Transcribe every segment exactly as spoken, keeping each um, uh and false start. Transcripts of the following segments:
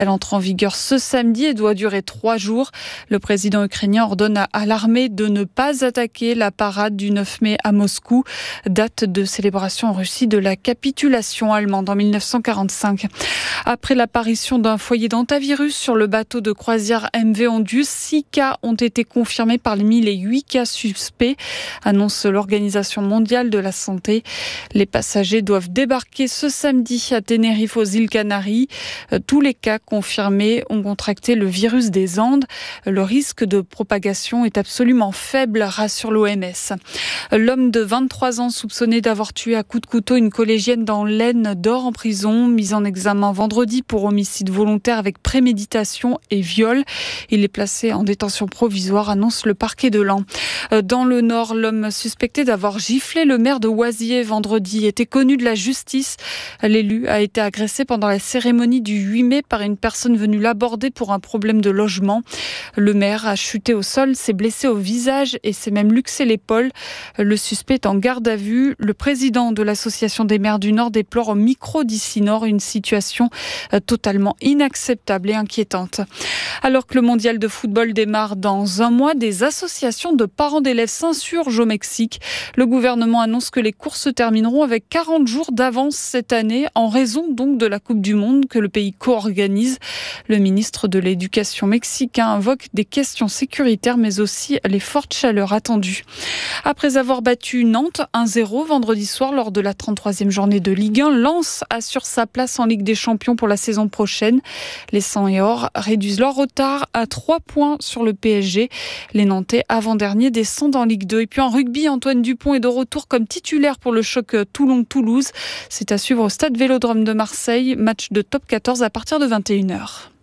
Elle entre en vigueur ce samedi et doit durer trois jours. Le président ukrainien ordonne à l'armée de ne pas attaquer la parade du neuf mai à Moscou, date de célébration en Russie de la capitulation allemande en mille neuf cent quarante-cinq. Après l'apparition d'un foyer d'hantavirus sur le bateau de croisière M V Ondius, six cas ont été confirmés parmi les huit cas suspects, annonce l'Organisation mondiale de la santé. Les passagers doivent débarquer ce samedi à Tenerife aux îles Canaries. Tous les cas confirmés ont contracté le virus des Andes. Le risque de propagation est absolument faible, rassure l'O M S. L'homme de vingt-trois ans soupçonné d'avoir tué à coups de couteau une collégienne dans l'Aisne dort en prison, mis en examen vendredi pour homicide volontaire avec préméditation et viol. Il est placé en détention provisoire, annonce le parquet de Laon. Dans le Nord, l'homme suspecté d'avoir giflé le maire de Oisier vendredi était connu de la justice. L'élu a été agressé pendant la cérémonie du huit mai par une personne venue l'aborder pour un problème de logement. Le maire a chuté au sol, s'est blessé au visage et s'est même luxé l'épaule. Le suspect est en garde à vue. Le président de l'Association des maires du Nord déplore au micro d'Ici Nord une situation totalement inacceptable et inquiétante. Alors que le mondial de football démarre dans un mois, des associations de parents d'élèves s'insurgent au Mexique. Le gouvernement annonce que les cours se termineront avec quarante jours d'avance cette année, en raison donc de la Coupe du Monde que le pays co-organise. Le ministre de l'Éducation mexicain invoque des questions sécuritaires, mais aussi les fortes chaleurs attendues. Après avoir battu Nantes un zéro vendredi soir lors de la trente-troisième journée de Ligue un, Lens assure sa place en Ligue des Champions pour la saison prochaine. Les Sang et Or réduisent leur retard à trois points sur le P S G. Les Nantais, avant-derniers, descendent en Ligue deux. Et puis en rugby, Antoine Dupont est de retour comme titulaire pour le choc Toulon-Toulouse. C'est à suivre au stade Vélodrome de Marseille, match de top quatorze à partir de vingt et une heures.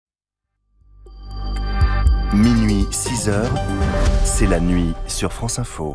Minuit, six heures, c'est la nuit sur France Info.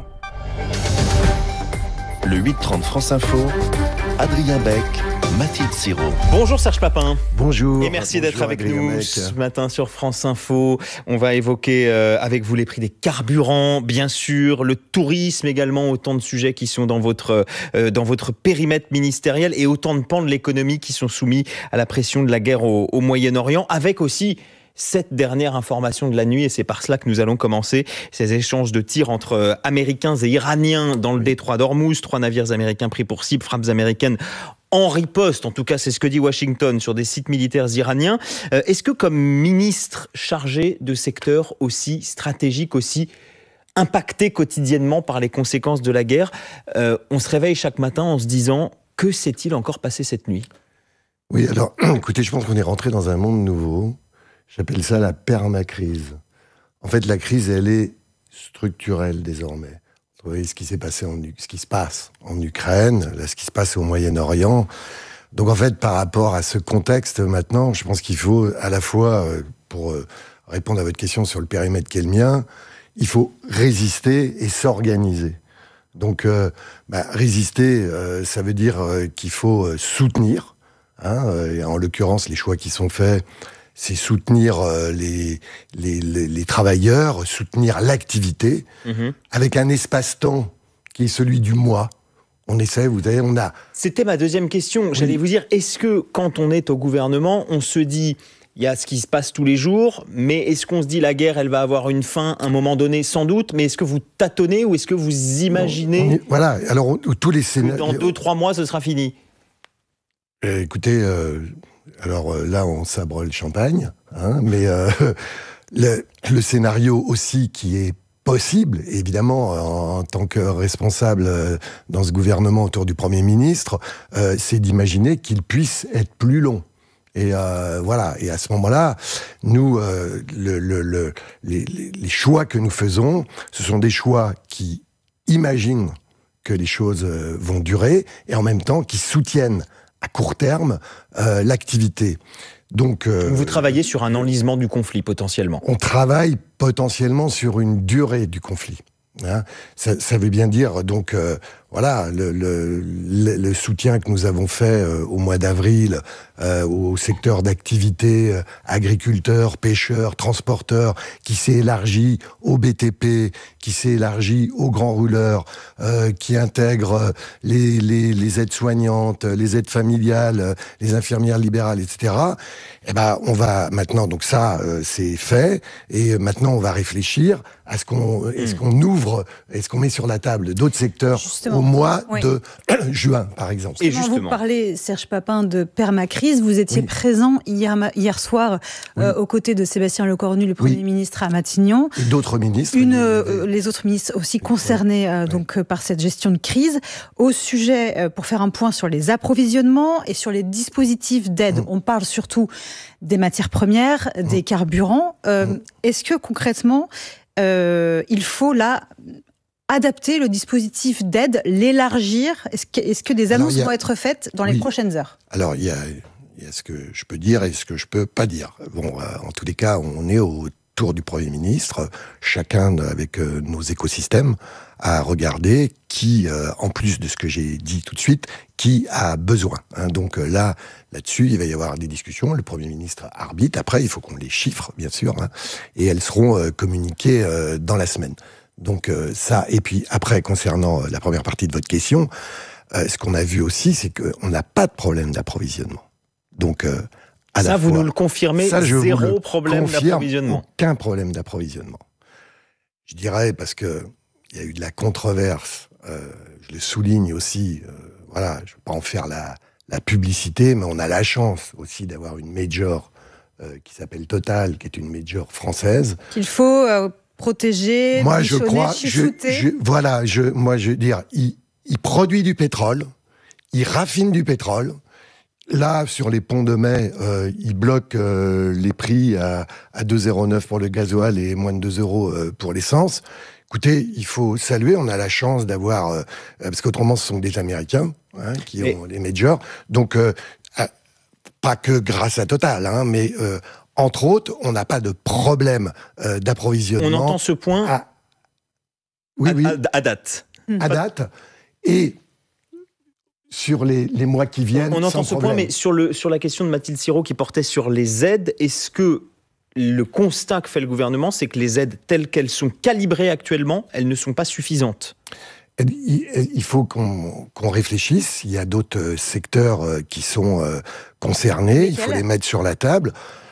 Le huit trente France Info, Adrien Beck, Mathilde Siro. Bonjour Serge Papin. Bonjour. Et merci Bonjour d'être avec Adrien nous Beck. ce matin sur France Info. On va évoquer euh, avec vous les prix des carburants, bien sûr, le tourisme également, autant de sujets qui sont dans votre, euh, dans votre périmètre ministériel et autant de pans de l'économie qui sont soumis à la pression de la guerre au, au Moyen-Orient, avec aussi cette dernière information de la nuit, et c'est par cela que nous allons commencer ces échanges de tirs entre Américains et Iraniens dans le détroit d'Ormuz. Trois navires américains pris pour cible, frappes américaines en riposte, en tout cas c'est ce que dit Washington, sur des sites militaires iraniens. Euh, est-ce que comme ministre chargé de secteurs aussi stratégiques, aussi impactés quotidiennement par les conséquences de la guerre, euh, on se réveille chaque matin en se disant « Que s'est-il encore passé cette nuit ?» Oui, alors, écoutez, je pense qu'on est rentré dans un monde nouveau. J'appelle ça la permacrise. En fait, la crise, elle est structurelle désormais. Vous voyez ce qui s'est passé en, ce qui se passe en Ukraine, là, ce qui se passe au Moyen-Orient. Donc, en fait, par rapport à ce contexte maintenant, je pense qu'il faut à la fois, pour répondre à votre question sur le périmètre qui est le mien, il faut résister et s'organiser. Donc, euh, bah, résister, euh, ça veut dire euh, qu'il faut euh, soutenir. Hein, euh, en l'occurrence, les choix qui sont faits, c'est soutenir euh, les, les, les, les travailleurs, soutenir l'activité, mmh. avec un espace-temps qui est celui du mois. On essaie, vous savez, on a... C'était ma deuxième question. J'allais oui. vous dire, est-ce que quand on est au gouvernement, on se dit, il y a ce qui se passe tous les jours, mais est-ce qu'on se dit la guerre, elle va avoir une fin à un moment donné, sans doute, mais est-ce que vous tâtonnez ou est-ce que vous imaginez... On, on est, voilà, alors on, tous les scénarios... Dans deux, trois mois, ce sera fini. Euh, écoutez... Euh... Alors euh, là, on sabre le champagne, hein, mais euh, le, le scénario aussi qui est possible, évidemment, en, en tant que responsable euh, dans ce gouvernement autour du Premier ministre, euh, c'est d'imaginer qu'il puisse être plus long. Et euh, voilà. Et à ce moment-là, nous, euh, le, le, le, les, les choix que nous faisons, ce sont des choix qui imaginent que les choses euh, vont durer et en même temps qui soutiennent à court terme, euh, l'activité. Donc, euh, vous travaillez sur un enlisement du conflit, potentiellement. On travaille potentiellement sur une durée du conflit. Hein. Ça, ça veut bien dire, donc, euh, voilà, le, le, le, le soutien que nous avons fait euh, au mois d'avril euh, au secteur d'activité, euh, agriculteurs, pêcheurs, transporteurs, qui s'est élargi au B T P, qui s'est élargi aux grands rouleurs, euh, qui intègre les, les, les aides-soignantes, les aides familiales, les infirmières libérales, et cetera. Eh ben, on va maintenant, donc ça, euh, c'est fait, et maintenant on va réfléchir à ce qu'on, est-ce qu'on ouvre, est-ce qu'on met sur la table d'autres secteurs justement, au mois oui. de juin, par exemple. Et justement, vous parlez, Serge Papin, de permacrise. Vous étiez oui. présent hier, hier soir oui. euh, aux côtés de Sébastien Lecornu, le Premier oui. ministre à Matignon. Et d'autres ministres. Une, euh, les autres ministres aussi concernés euh, oui. donc, euh, par cette gestion de crise. Au sujet, euh, pour faire un point sur les approvisionnements et sur les dispositifs d'aide, mmh. on parle surtout des matières premières, mmh. des carburants. Euh, mmh. Est-ce que concrètement, euh, il faut là adapter le dispositif d'aide, l'élargir? Est-ce que, est-ce que des annonces Alors, a... vont être faites dans oui. les prochaines heures? Alors, il y a, il y a ce que je peux dire et ce que je peux pas dire. Bon, euh, en tous les cas, on est au tour du Premier ministre, chacun avec euh, nos écosystèmes, à regarder qui, euh, en plus de ce que j'ai dit tout de suite, qui a besoin. Hein. Donc euh, là, là-dessus, il va y avoir des discussions. Le Premier ministre arbitre. Après, il faut qu'on les chiffre, bien sûr, hein, et elles seront euh, communiquées euh, dans la semaine. Donc euh, ça, et puis après, concernant la première partie de votre question, euh, ce qu'on a vu aussi, c'est qu'on n'a pas de problème d'approvisionnement. Donc, euh, à ça, la vous fois, nous le confirmez, ça, je zéro le problème d'approvisionnement. Aucun problème d'approvisionnement. Je dirais, parce que il y a eu de la controverse, euh, je le souligne aussi, euh, voilà, je ne veux pas en faire la, la publicité, mais on a la chance aussi d'avoir une major euh, qui s'appelle Total, qui est une major française. Qu'il faut euh, protéger, moi, je crois, je, je, voilà, je, moi, je veux dire, il, il produit du pétrole, il raffine du pétrole. Là, sur les ponts de mai, euh, ils bloquent euh, les prix à, à deux virgule zéro neuf pour le gasoil et moins de deux euros euh, pour l'essence. Écoutez, il faut saluer, on a la chance d'avoir... Euh, parce qu'autrement, ce sont des Américains hein, qui et... ont les majors. Donc, euh, à, pas que grâce à Total, hein, mais euh, entre autres, on n'a pas de problème euh, d'approvisionnement. On entend ce point à, oui, à, oui, à, à date. À date. Et... sur les, les mois qui viennent. On entend ce problème. point, mais sur, le, sur la question de Mathilde Sirot qui portait sur les aides, est-ce que le constat que fait le gouvernement, c'est que les aides telles qu'elles sont calibrées actuellement, elles ne sont pas suffisantes? Il, il faut qu'on, qu'on réfléchisse. Il y a d'autres secteurs qui sont concernés. Il faut les mettre sur la table.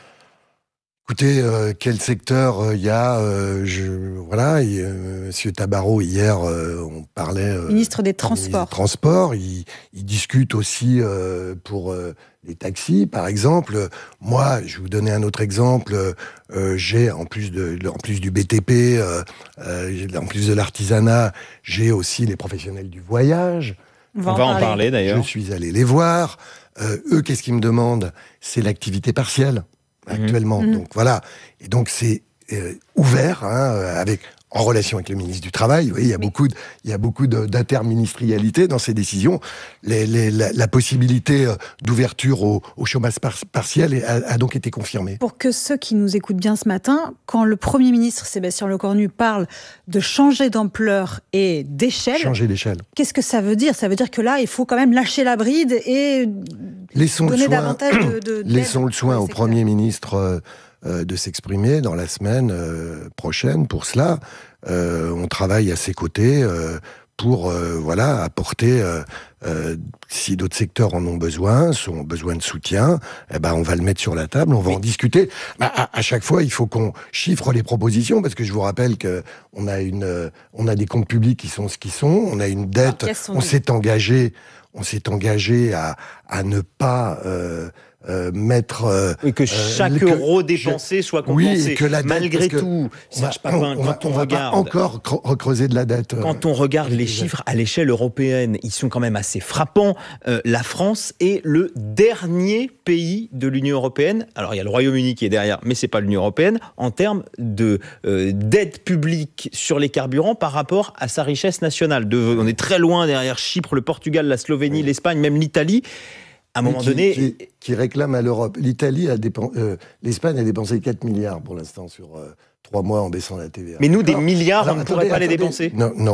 Écoutez, euh, quel secteur il euh, y a euh, je, Voilà, et, euh, Monsieur Tabarot, hier, euh, on parlait... Euh, ministre des Transports. Ministre des Transports, il, il discute aussi euh, pour euh, les taxis, par exemple. Moi, je vais vous donner un autre exemple. Euh, j'ai, en plus, de, en plus du B T P, euh, euh, en plus de l'artisanat, j'ai aussi les professionnels du voyage. On va, on va en parler, parler d'ailleurs. Je suis allé les voir. Euh, eux, qu'est-ce qu'ils me demandent? C'est l'activité partielle. Actuellement, mmh. donc voilà, et donc c'est euh, ouvert, hein, avec en relation avec le ministre du Travail. Vous voyez, il y a oui. beaucoup, de, il y a beaucoup de, d'interministrialité dans ces décisions. Les, les, la, la possibilité d'ouverture au, au chômage par, partiel a, a donc été confirmée. Pour que ceux qui nous écoutent bien ce matin, quand le Premier ministre Sébastien Lecornu parle de changer d'ampleur et d'échelle, changer d'échelle, qu'est-ce que ça veut dire? Ça veut dire que là, il faut quand même lâcher la bride et laissons donner le soin, davantage de, de laissons le soin au Premier ministre euh, de s'exprimer dans la semaine euh, prochaine pour cela. Euh, on travaille à ses côtés euh, pour euh, voilà apporter, euh, euh, si d'autres secteurs en ont besoin, ont besoin de soutien, eh ben on va le mettre sur la table, on va oui. en discuter. Bah, à, à chaque fois, il faut qu'on chiffre les propositions, parce que je vous rappelle que on a une, euh, on a des comptes publics qui sont ce qu'ils sont, on a une dette, on s'est engagé, on s'est engagé à, à ne pas euh, Euh, mettre... Euh, et que chaque euh, euro que, dépensé soit compensé. Oui, que la dette, malgré tout, Serge Papin, on, on, quand on, on regarde... On va pas encore recreuser de la dette. Quand on regarde les chiffres à l'échelle européenne, ils sont quand même assez frappants. Euh, la France est le dernier pays de l'Union européenne. Alors, il y a le Royaume-Uni qui est derrière, mais c'est pas l'Union européenne, en termes de, euh, d'aide publique sur les carburants par rapport à sa richesse nationale. De, on est très loin derrière Chypre, le Portugal, la Slovénie, oui. l'Espagne, même l'Italie. À un moment qui, donné... Qui, qui réclame à l'Europe. L'Italie a dépensé... Euh, L'Espagne a dépensé quatre milliards pour l'instant sur euh, trois mois en baissant la T V A. Mais nous, des Alors, milliards, alors, on ne pourrait pas attendez, les dépenser Non, non.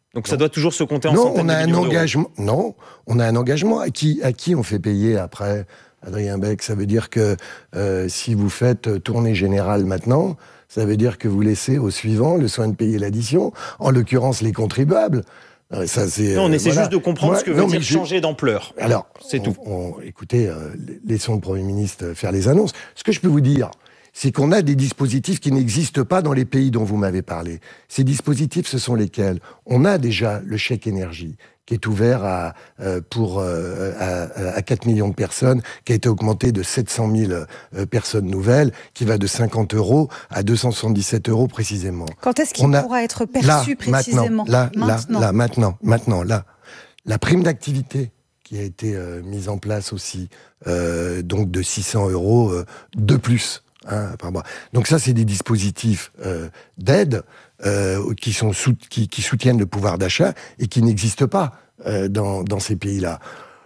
Donc ça doit toujours se compter en non, centaines on a de millions un engagement. Non, on a un engagement. À qui, à qui on fait payer après, Adrien Beck? Ça veut dire que euh, si vous faites tournée générale maintenant, ça veut dire que vous laissez au suivant le soin de payer l'addition, en l'occurrence les contribuables. Ça, c'est, non, on essaie euh, voilà. juste de comprendre Moi, ce que veut non, dire je... changer d'ampleur. Alors, c'est on, tout. On, écoutez, euh, laissons le Premier ministre faire les annonces. Ce que je peux vous dire, c'est qu'on a des dispositifs qui n'existent pas dans les pays dont vous m'avez parlé. Ces dispositifs, ce sont lesquels? On a déjà le chèque énergie, qui est ouvert à, euh, pour, euh, à, à quatre millions de personnes, qui a été augmenté de sept cent mille euh, personnes nouvelles, qui va de cinquante euros à deux cent soixante-dix-sept euros précisément. Quand est-ce qu'il On a, pourra être perçu là, précisément? Là, maintenant. là, là, maintenant, maintenant, là. La prime d'activité qui a été euh, mise en place aussi, euh, donc de six cents euros euh, de plus. Hein, par mois. Donc ça, c'est des dispositifs euh, d'aide euh, qui, sont sous, qui, qui soutiennent le pouvoir d'achat et qui n'existent pas euh, dans, dans ces pays-là.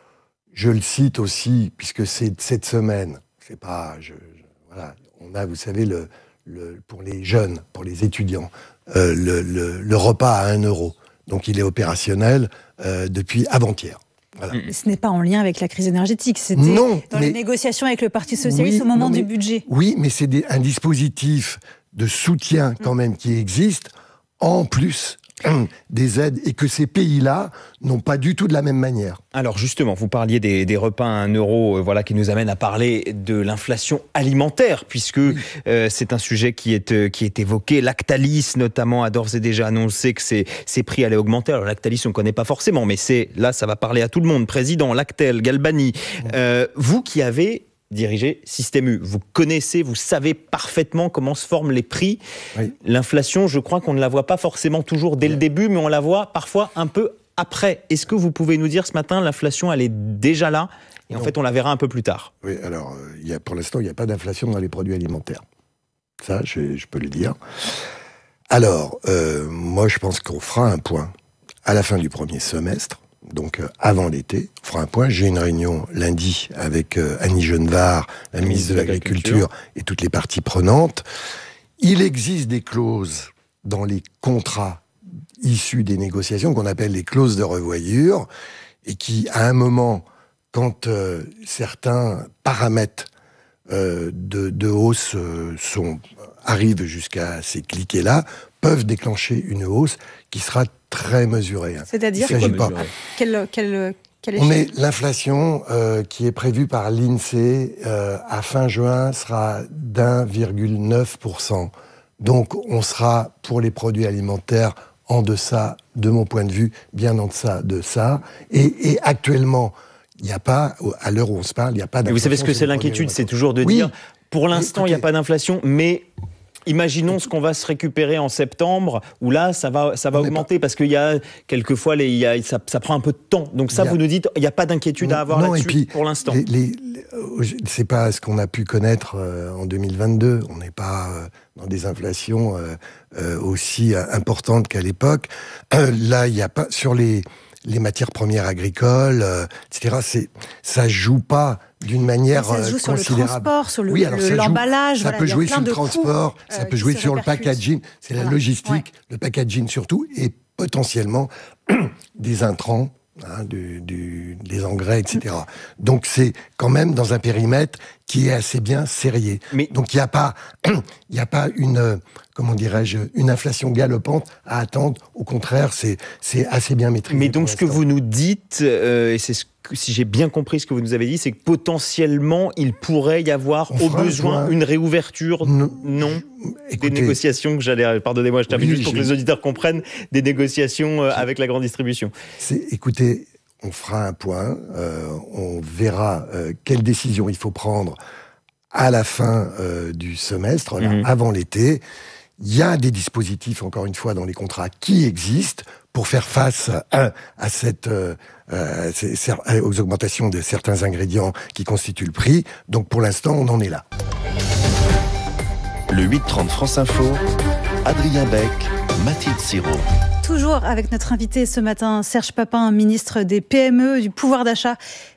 Je le cite aussi, puisque c'est cette semaine, c'est pas... Je, je, voilà, on a, vous savez, le, le, pour les jeunes, pour les étudiants, euh, le, le, le repas à un euro. Donc il est opérationnel euh, depuis avant-hier. Voilà. Mais ce n'est pas en lien avec la crise énergétique, c'était non, dans mais, les négociations avec le Parti Socialiste oui, au moment non, mais, du budget. Oui, mais c'est des, un dispositif de soutien quand même qui existe, en plus des aides, et que ces pays-là n'ont pas du tout de la même manière. Alors justement, vous parliez des, des repas à un euro, euh, voilà, qui nous amène à parler de l'inflation alimentaire, puisque oui. euh, c'est un sujet qui est, euh, qui est évoqué. Lactalis, notamment, a d'ores et déjà annoncé que ses, ses prix allaient augmenter. Alors Lactalis, on ne connaît pas forcément, mais c'est là, ça va parler à tout le monde. Président, Lactel, Galbani, euh, vous qui avez dirigé Système U, vous connaissez, vous savez parfaitement comment se forment les prix. Oui. L'inflation, je crois qu'on ne la voit pas forcément toujours dès oui. le début, mais on la voit parfois un peu après. Est-ce que vous pouvez nous dire ce matin, l'inflation, elle est déjà là, et non. en fait, on la verra un peu plus tard? Oui, alors, il y a, pour l'instant, il n'y a pas d'inflation dans les produits alimentaires. Ça, je, je peux le dire. Alors, euh, moi, je pense qu'on fera un point à la fin du premier semestre, donc euh, avant l'été, on fera un point. J'ai une réunion lundi avec euh, Annie Genevard, la ministre de l'Agriculture, et toutes les parties prenantes. Il existe des clauses dans les contrats issus des négociations qu'on appelle les clauses de revoyure, et qui, à un moment, quand euh, certains paramètres euh, de, de hausse euh, sont, arrivent jusqu'à ces cliquets-là, peuvent déclencher une hausse qui sera très mesurée. C'est-à-dire pas... quelle, quelle, quelle On est l'inflation euh, qui est prévue par l'INSEE euh, à fin juin sera d'un virgule neuf pour cent. Donc on sera pour les produits alimentaires en deçà, de mon point de vue, bien en deçà de ça. Et, et actuellement, il n'y a pas, à l'heure où on se parle, il n'y a pas d'inflation. Et vous savez ce que c'est l'inquiétude, c'est toujours de oui. dire, pour l'instant, il n'y a pas d'inflation, mais imaginons ce qu'on va se récupérer en septembre, où là, ça va, ça va augmenter, pas... parce qu'il y a, quelquefois, les, il y a, ça, ça prend un peu de temps. Donc ça, a... vous nous dites, il n'y a pas d'inquiétude à avoir non, là-dessus, puis, pour l'instant. Les, les, les, c'est pas ce qu'on a pu connaître euh, en deux mille vingt-deux. On n'est pas euh, dans des inflations euh, euh, aussi euh, importantes qu'à l'époque. Euh, là, il n'y a pas... Sur les, les matières premières agricoles, euh, et cetera, c'est, ça joue pas d'une manière ça se joue considérable. Sur le transport, sur le, oui, alors le, ça l'emballage. Joue, ça voilà, peut jouer sur le de transport, coûts, ça euh, peut jouer sur le packaging. C'est voilà. la logistique, ouais. le packaging surtout, et potentiellement des intrants, hein, du, du, des engrais, et cetera. Donc c'est quand même dans un périmètre qui est assez bien serré. Mais... Donc il n'y a pas, il n'y a pas une, comment dirais-je, une inflation galopante à attendre. Au contraire, c'est c'est assez bien maîtrisé. Mais donc ce que vous nous dites, euh, et c'est ce que, si j'ai bien compris ce que vous nous avez dit, c'est que potentiellement il pourrait y avoir au besoin une réouverture, non, non Écoutez, des négociations que j'allais, pardonnez-moi, je termine oui, juste pour que les auditeurs comprennent, des négociations euh, avec la grande distribution. C'est, écoutez, on fera un point, euh, on verra euh, quelles décisions il faut prendre à la fin euh, du semestre, là, mmh. avant l'été. Il y a des dispositifs, encore une fois, dans les contrats qui existent pour faire face à, à cette, euh, à, aux augmentations de certains ingrédients qui constituent le prix. Donc pour l'instant, on en est là. Le huit trente France Info, Adrien Beck, Mathilde Siro. Toujours avec notre invité ce matin, Serge Papin, ministre des P M E, du pouvoir d'achat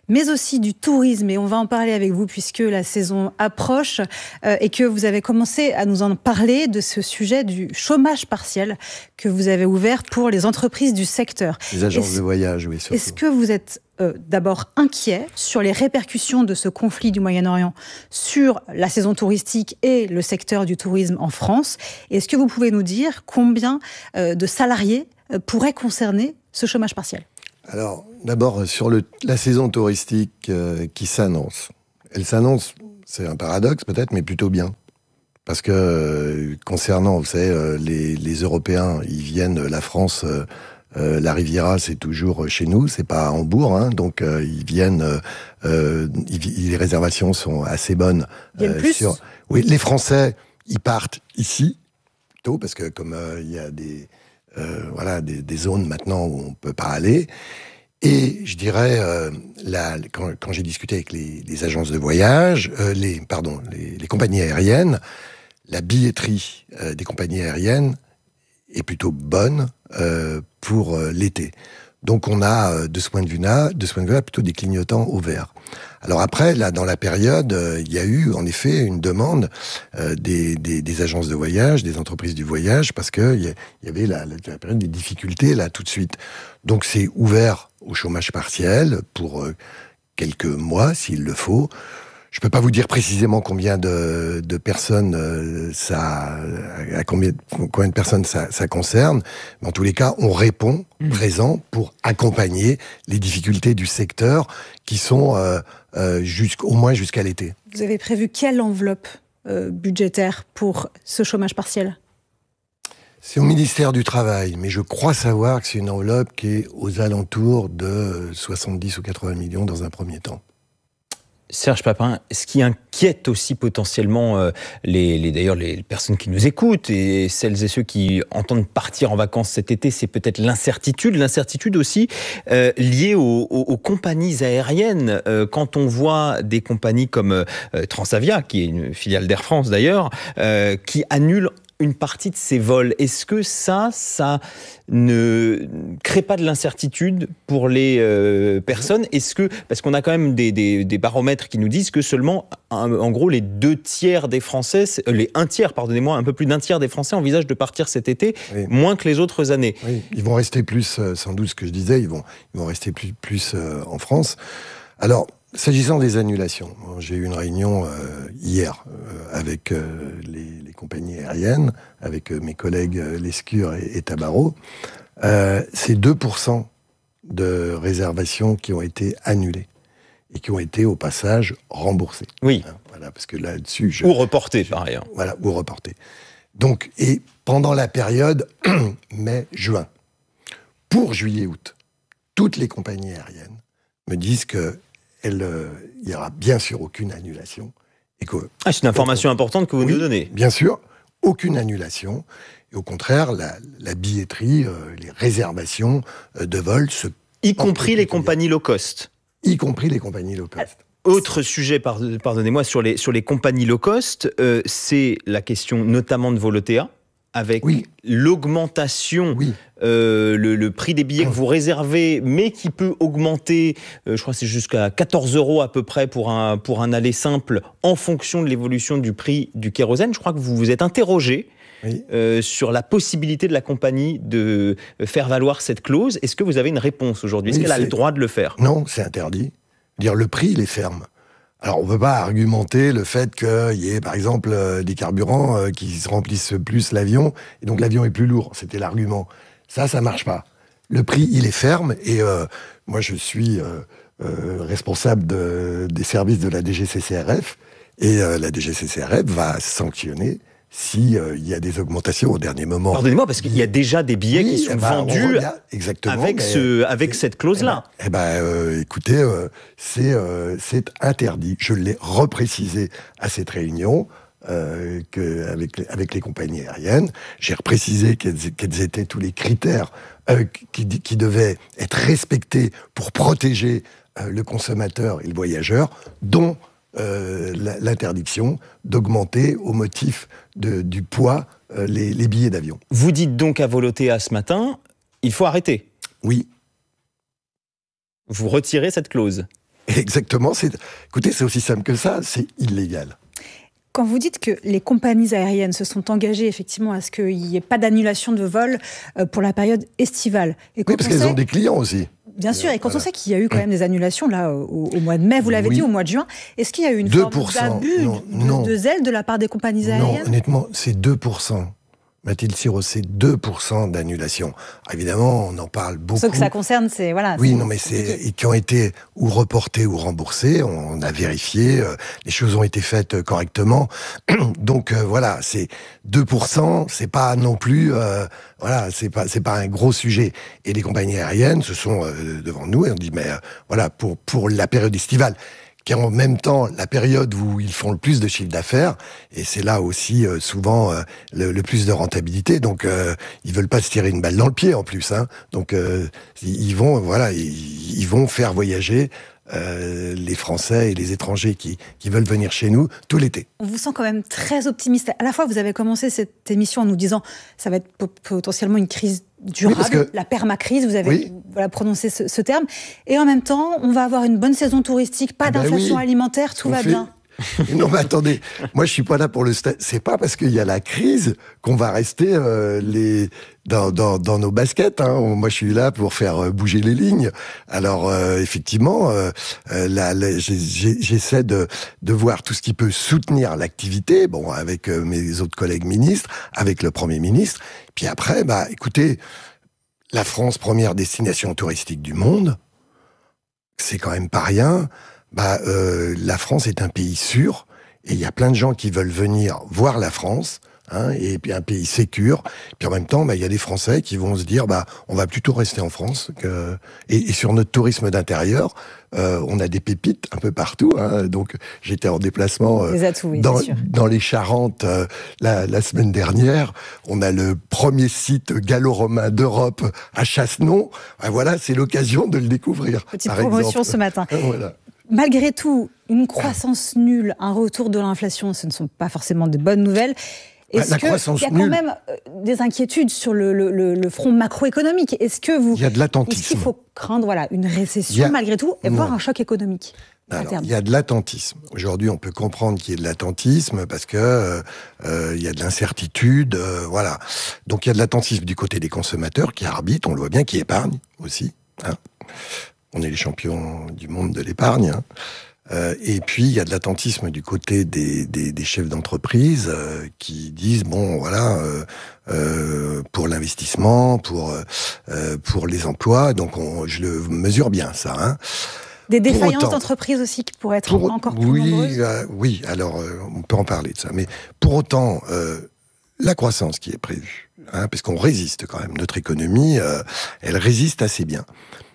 mais aussi du tourisme. Et on va en parler avec vous puisque la saison approche euh, et que vous avez commencé à nous en parler de ce sujet du chômage partiel que vous avez ouvert pour les entreprises du secteur. Les agences est-ce, de voyage, oui, surtout. Est-ce que vous êtes euh, d'abord inquiet sur les répercussions de ce conflit du Moyen-Orient sur la saison touristique et le secteur du tourisme en France? Est-ce que vous pouvez nous dire combien euh, de salariés euh, pourraient concerner ce chômage partiel? Alors, d'abord, sur le, la saison touristique euh, qui s'annonce. Elle s'annonce, c'est un paradoxe peut-être, mais plutôt bien. Parce que, euh, concernant, vous savez, euh, les, les Européens, ils viennent, la France, euh, euh, la Riviera, c'est toujours chez nous, c'est pas à Hambourg, hein, donc euh, ils viennent, euh, euh, ils, les réservations sont assez bonnes. Ils viennent euh, plus sur, oui, les Français, ils partent ici, plutôt, parce que comme euh, il y a des... Euh, voilà, des, des zones maintenant où on peut pas aller. Et je dirais, euh, la, quand, quand j'ai discuté avec les, les agences de voyage, euh, les, pardon, les, les compagnies aériennes, la billetterie euh, des compagnies aériennes est plutôt bonne euh, pour euh, l'été. Donc on a, euh, de ce point de vue-là, de ce point de vue-là, plutôt des clignotants au vert. Alors après, là, dans la période, euh, il y a eu, en effet, une demande euh, des, des, des agences de voyage, des entreprises du voyage, parce que il y, y avait la, la, la période des difficultés, là, tout de suite. Donc c'est ouvert au chômage partiel pour euh, quelques mois, s'il le faut. Je peux pas vous dire précisément combien de, de personnes euh, ça, à combien, combien de personnes ça, ça concerne, mais en tous les cas, on répond mmh. présent pour accompagner les difficultés du secteur qui sont euh, euh, jusqu'au moins jusqu'à l'été. Vous avez prévu quelle enveloppe euh, budgétaire pour ce chômage partiel? C'est au ministère du Travail, mais je crois savoir que c'est une enveloppe qui est aux alentours de soixante-dix ou quatre-vingts millions dans un premier temps. Serge Papin, ce qui inquiète aussi potentiellement euh, les, les, d'ailleurs les personnes qui nous écoutent et celles et ceux qui entendent partir en vacances cet été, c'est peut-être l'incertitude, l'incertitude aussi euh, liée aux, aux, aux compagnies aériennes. Euh, quand on voit des compagnies comme euh, Transavia, qui est une filiale d'Air France d'ailleurs, euh, qui annulent une partie de ces vols. Est-ce que ça, ça ne crée pas de l'incertitude pour les euh, personnes? Est-ce que, parce qu'on a quand même des, des, des baromètres qui nous disent que seulement, en, en gros, les deux tiers des Français, les un tiers, pardonnez-moi, un peu plus d'un tiers des Français envisagent de partir cet été, oui. moins que les autres années. Oui, ils vont rester plus, euh, sans doute ce que je disais, ils vont, ils vont rester plus, plus euh, en France. Alors, s'agissant des annulations, j'ai eu une réunion euh, hier euh, avec euh, les, les compagnies aériennes, avec euh, mes collègues euh, Lescure et, et Tabarot. Euh, c'est deux pour cent de réservations qui ont été annulées et qui ont été au passage remboursées. Oui. Hein, voilà, parce que là-dessus, je, ou reportées par ailleurs. Voilà, ou reportées. Donc, et pendant la période mai-juin, pour juillet-août, toutes les compagnies aériennes me disent que il euh, n'y aura bien sûr aucune annulation. Et que, ah, c'est une information importante que vous oui, nous donnez. Bien sûr, aucune annulation. Et au contraire, la, la billetterie, euh, les réservations euh, de vols se... Y compris les compagnies low cost. Y compris les compagnies low cost. Autre sujet, pardonnez-moi, sur les, sur les compagnies low cost, euh, c'est la question notamment de Volotea, avec oui. l'augmentation, oui. euh, le, le prix des billets que vous réservez, mais qui peut augmenter, euh, je crois que c'est jusqu'à quatorze euros à peu près pour un, pour un aller simple, en fonction de l'évolution du prix du kérosène. Je crois que vous vous êtes interrogé oui. euh, sur la possibilité de la compagnie de faire valoir cette clause. Est-ce que vous avez une réponse aujourd'hui? Est-ce oui, qu'elle a le droit de le faire? Non, c'est interdit. Dire le prix, il est ferme. Alors, on ne peut pas argumenter le fait qu'il y ait, par exemple, euh, des carburants euh, qui se remplissent plus l'avion, et donc l'avion est plus lourd. C'était l'argument. Ça, ça marche pas. Le prix, il est ferme, et euh, moi, je suis euh, euh, responsable de, des services de la D G C C R F, et euh, la D G C C R F va sanctionner s'il euh, y a des augmentations au dernier moment. Pardonnez-moi, parce qu'il y a déjà des billets oui, qui sont bah, vendus a, exactement, avec, mais, ce, avec et, cette clause-là. Eh ben, eh ben euh, écoutez, euh, c'est, euh, c'est interdit. Je l'ai reprécisé à cette réunion euh, que, avec, les, avec les compagnies aériennes. J'ai reprécisé quels, quels étaient tous les critères euh, qui, qui devaient être respectés pour protéger euh, le consommateur et le voyageur, dont Euh, l'interdiction d'augmenter au motif de, du poids euh, les, les billets d'avion. Vous dites donc à Volotea ce matin, il faut arrêter. Oui. Vous retirez cette clause. Exactement. C'est, écoutez, c'est aussi simple que ça. C'est illégal. Quand vous dites que les compagnies aériennes se sont engagées effectivement à ce qu'il n'y ait pas d'annulation de vol pour la période estivale. Et oui, parce qu'elles sait... ont des clients aussi. Bien sûr, et quand voilà. on sait qu'il y a eu quand même des annulations là au, au mois de mai, vous l'avez oui. dit, au mois de juin, est-ce qu'il y a eu une deux forme pour cent. d'abus non, de, non. de zèle de la part des compagnies aériennes? Non, honnêtement, c'est deux pour cent. Mathilde Siro, c'est deux pour cent d'annulation. Évidemment, on en parle beaucoup. Ceux que ça concerne, c'est... voilà. Oui, non, mais c'est... Et qui ont été ou reportés ou remboursés, on a vérifié, euh, les choses ont été faites correctement. Donc, euh, voilà, c'est deux pour cent, c'est pas non plus... Euh, voilà, c'est pas, c'est pas un gros sujet. Et les compagnies aériennes se sont euh, devant nous et on dit, mais euh, voilà, pour, pour la période estivale, qui est en même temps la période où ils font le plus de chiffre d'affaires, et c'est là aussi euh, souvent euh, le, le plus de rentabilité. Donc euh, ils veulent pas se tirer une balle dans le pied en plus, hein. Donc euh, ils vont, voilà, ils, ils vont faire voyager euh, les Français et les étrangers qui qui veulent venir chez nous tout l'été. On vous sent quand même très optimiste. À la fois, vous avez commencé cette émission en nous disant ça va être potentiellement une crise durable, oui, que... la permacrise, vous avez oui. voilà, prononcé ce, ce terme. Et en même temps, on va avoir une bonne saison touristique, pas ah d'inflation ben oui. alimentaire, tout on va fait... bien. Non mais attendez, moi je suis pas là pour le sta- c'est pas parce qu'il y a la crise qu'on va rester euh, les dans, dans dans nos baskets, hein. Moi je suis là pour faire bouger les lignes. Alors euh, effectivement euh, là, là j'ai, j'essaie de de voir tout ce qui peut soutenir l'activité, bon avec euh, mes autres collègues ministres, avec le Premier ministre. Puis après bah écoutez, la France, première destination touristique du monde, c'est quand même pas rien. Bah, euh, la France est un pays sûr, et il y a plein de gens qui veulent venir voir la France, hein, et puis un pays sécure. Puis en même temps, bah, il y a des Français qui vont se dire, bah, on va plutôt rester en France. Que... Et, et sur notre tourisme d'intérieur, euh, on a des pépites un peu partout. Hein. Donc, j'étais en déplacement euh, atouts, oui, dans, dans les Charentes euh, la, la semaine dernière. On a le premier site gallo-romain d'Europe à Chassenon. Ben voilà, c'est l'occasion de le découvrir. Petite promotion exemple. ce matin. Voilà. Malgré tout, une croissance nulle, un retour de l'inflation, ce ne sont pas forcément de bonnes nouvelles. Est-ce qu'il y a quand nulle. même des inquiétudes sur le, le, le front macroéconomique? Est-ce que vous, il y a de l'attentisme. Est-ce qu'il faut craindre voilà, une récession a... malgré tout et non. voir un choc économique? Alors, il y a de l'attentisme. Aujourd'hui, on peut comprendre qu'il y ait de l'attentisme parce que euh, euh, il y a de l'incertitude, euh, voilà. Donc il y a de l'attentisme du côté des consommateurs qui arbitrent, on le voit bien, qui épargnent aussi. Hein. On est les champions du monde de l'épargne. Hein. Euh, et puis, il y a de l'attentisme du côté des, des, des chefs d'entreprise euh, qui disent, bon, voilà, euh, euh, pour l'investissement, pour euh, pour les emplois, donc on, je le mesure bien, ça. Hein. Des défaillances d'entreprise aussi qui pourraient être pour, encore plus oui, nombreuses euh, Oui, alors, euh, on peut en parler de ça. Mais pour autant, euh, la croissance qui est prévue, hein, parce qu'on résiste quand même, notre économie, euh, elle résiste assez bien.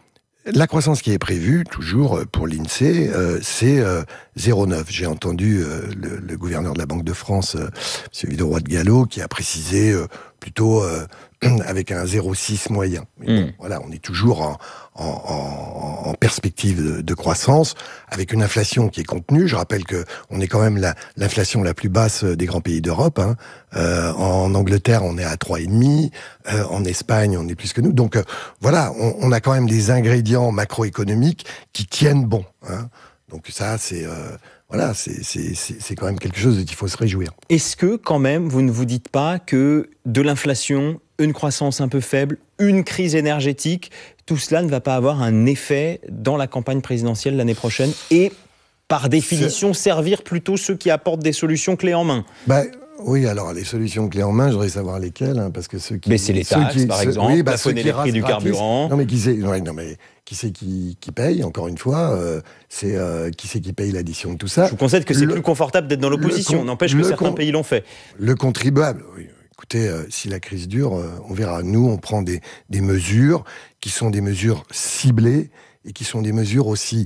La croissance qui est prévue, toujours pour l'INSEE, euh, c'est euh, zéro virgule neuf. J'ai entendu euh, le, le gouverneur de la Banque de France, euh, M. Villeroy de Galhau, qui a précisé euh, plutôt euh, avec un zéro virgule six moyen. Mais bon, mmh. voilà, on est toujours en, en, en, en perspective de, de croissance, avec une inflation qui est contenue. Je rappelle que on est quand même la, l'inflation la plus basse des grands pays d'Europe. Hein. Euh, en Angleterre, on est à trois virgule cinq. Euh, en Espagne, on est plus que nous. Donc euh, voilà, on, on a quand même des ingrédients macroéconomiques qui tiennent bon. Hein. Donc ça, c'est... Euh, Voilà, c'est, c'est, c'est, c'est quand même quelque chose dont il faut se réjouir. Est-ce que, quand même, vous ne vous dites pas que de l'inflation, une croissance un peu faible, une crise énergétique, tout cela ne va pas avoir un effet dans la campagne présidentielle l'année prochaine et, par définition, c'est... servir plutôt ceux qui apportent des solutions clés en main? bah, Oui, alors les solutions clés en main, je voudrais savoir lesquelles, hein, parce que ceux qui... Baisser les taxes, qui, par ceux, exemple, oui, bah, plafonner les prix du carburant... Non, mais qui c'est... Ouais, non, mais... Qui c'est qui, qui paye, encore une fois, euh, c'est euh, qui c'est qui paye l'addition de tout ça. Je vous concède que c'est le, plus confortable d'être dans l'opposition, n'empêche que certains con, pays l'ont fait. Le contribuable, oui, écoutez, euh, si la crise dure, euh, on verra. Nous, on prend des, des mesures qui sont des mesures ciblées et qui sont des mesures aussi,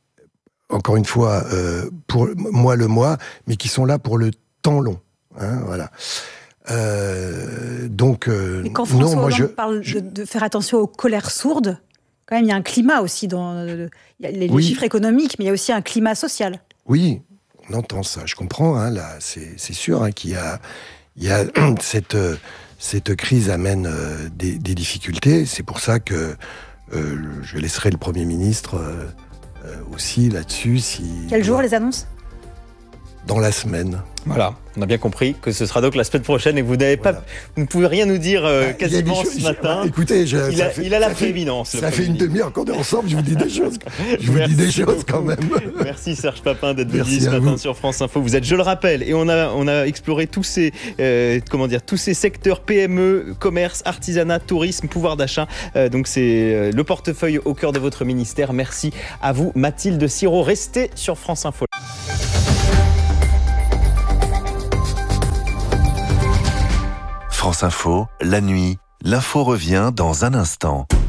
encore une fois, euh, pour moi le mois, mais qui sont là pour le temps long. Hein, voilà. Euh, donc, euh, mais quand François non, moi, Hollande je, parle je, de, de faire attention aux colères sourdes, quand même, il y a un climat aussi dans il y a les, oui. les chiffres économiques, mais il y a aussi un climat social. Oui, on entend ça, je comprends. Hein, là, c'est, c'est sûr hein, qu'il y a, il y a cette, cette crise amène euh, des, des difficultés. C'est pour ça que euh, je laisserai le Premier ministre euh, euh, aussi là-dessus. Si, Quel jour les annonces ? Dans la semaine. Voilà, on a bien compris que ce sera donc la semaine prochaine et vous n'avez Voilà. pas, vous ne pouvez rien nous dire euh, Ah, quasiment choses, ce matin. Bah, écoutez, je, il, ça a, fait, il a la ça fait- prééminence. Ça fait une demi-heure qu'on est ensemble, je vous dis des choses. Je vous Merci dis des choses beaucoup. quand même. Merci Serge Papin d'être Merci venu ce à matin vous. sur France Info. Vous êtes, je le rappelle, et on a, on a exploré tous ces, euh, comment dire, tous ces secteurs P M E, commerce, artisanat, tourisme, pouvoir d'achat. Euh, donc c'est euh, le portefeuille au cœur de votre ministère. Merci à vous, Mathilde Sirot. Restez sur France Info. France Info, la nuit, l'info revient dans un instant.